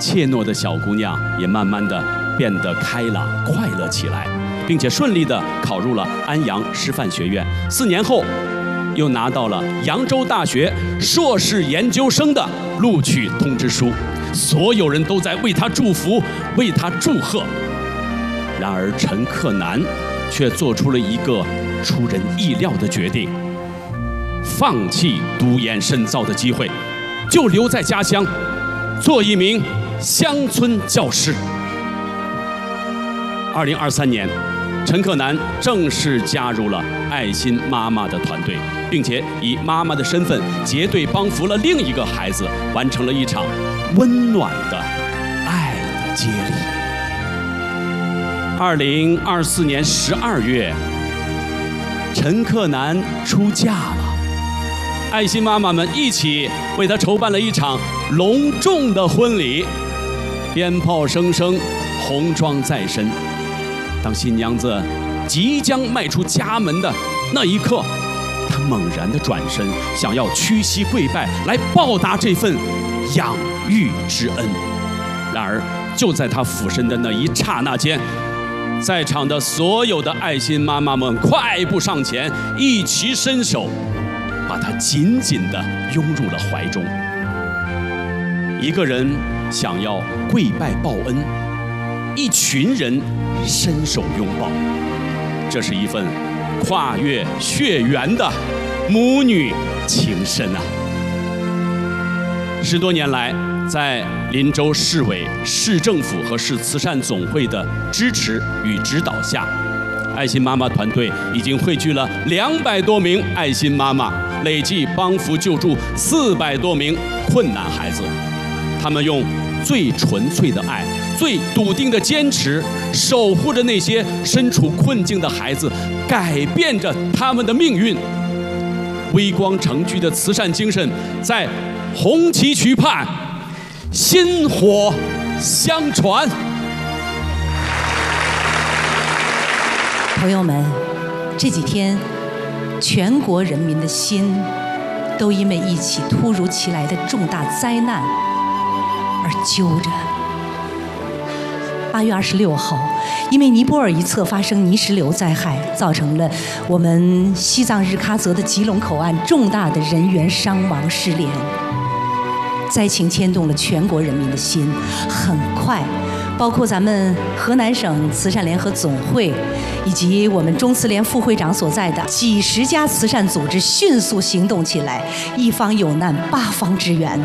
怯懦的小姑娘也慢慢的变得开朗快乐起来，并且顺利的考入了安阳师范学院。4年后，又拿到了扬州大学硕士研究生的录取通知书。所有人都在为她祝福，为她祝贺。然而陈克南却做出了一个出人意料的决定，放弃读研深造的机会，就留在家乡做一名乡村教师。2023年，陈克南正式加入了爱心妈妈的团队，并且以妈妈的身份结对帮扶了另一个孩子，完成了一场温暖的爱的接力。2024年12月，陈克南出嫁了，爱心妈妈们一起为他筹办了一场隆重的婚礼，鞭炮声声，红妆在身。当新娘子即将迈出家门的那一刻，她猛然地转身，想要屈膝跪拜来报答这份养育之恩。然而就在她俯身的那一刹那间，在场的所有的爱心妈妈们快步上前，一齐伸手把她紧紧地拥入了怀中。一个人想要跪拜报恩，一群人伸手拥抱，这是一份跨越血缘的母女情深啊！10多年来，在林州市委、市政府和市慈善总会的支持与指导下，爱心妈妈团队已经汇聚了200多名爱心妈妈，累计帮扶救助400多名困难孩子。他们用最纯粹的爱、最笃定的坚持，守护着那些身处困境的孩子，改变着他们的命运。微光城区的慈善精神在红旗渠畔薪火相传。 朋友们，这几天全国人民的心都因为一起突如其来的重大灾难而揪着。8月26号，因为尼泊尔一侧发生泥石流灾害，造成了我们西藏日喀则的吉隆口岸重大的人员伤亡失联。灾情牵动了全国人民的心，很快，包括咱们河南省慈善联合总会，以及我们中慈联副会长所在的几十家慈善组织迅速行动起来，一方有难，八方支援。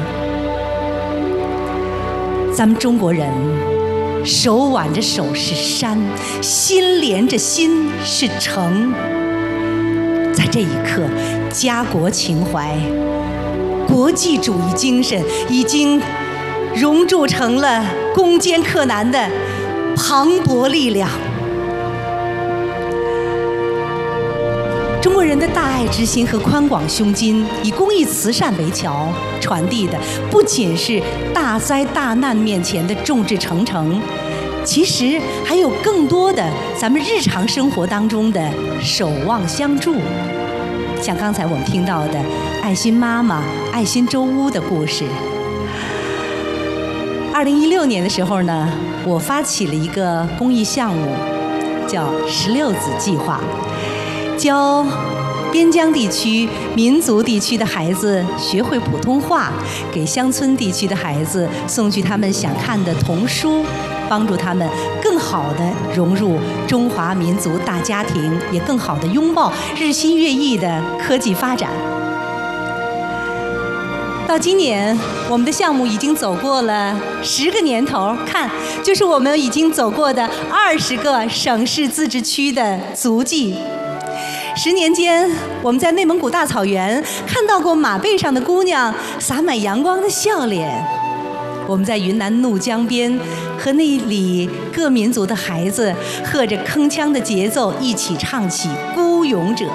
咱们中国人手挽着手是山，心连着心是城。在这一刻，家国情怀、国际主义精神已经熔铸成了攻坚克难的磅礴力量。中国人的大爱之心和宽广胸襟，以公益慈善为桥，传递的不仅是大灾大难面前的众志成城，其实还有更多的咱们日常生活当中的守望相助。像刚才我们听到的爱心妈妈、爱心周屋的故事。2016年的时候呢，我发起了一个公益项目，叫16子计划，教边疆地区、民族地区的孩子学会普通话，给乡村地区的孩子送去他们想看的童书，帮助他们更好地融入中华民族大家庭，也更好地拥抱日新月异的科技发展。到今年，我们的项目已经走过了10个年头，看，就是我们已经走过的20个省市自治区的足迹。10年间，我们在内蒙古大草原看到过马背上的姑娘洒满阳光的笑脸。我们在云南怒江边和那里各民族的孩子和着铿锵的节奏一起唱起《孤勇者》。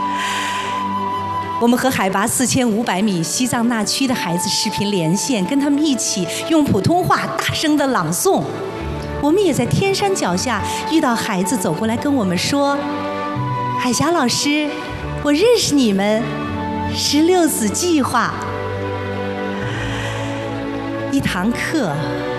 我们和海拔4500米西藏那曲的孩子视频连线，跟他们一起用普通话大声的朗诵。我们也在天山脚下遇到孩子走过来跟我们说：“海霞老师，我认识你们，16子计划。”一堂课